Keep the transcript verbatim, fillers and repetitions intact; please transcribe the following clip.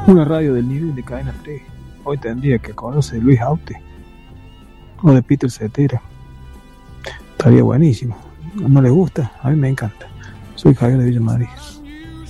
Una radio del nivel de Cadena tres. Hoy tendría que acordarse de Luis Aute o de Peter Cetera. Estaría buenísimo. ¿No les gusta? A mí me encanta. Soy Javier de Villa Madrid.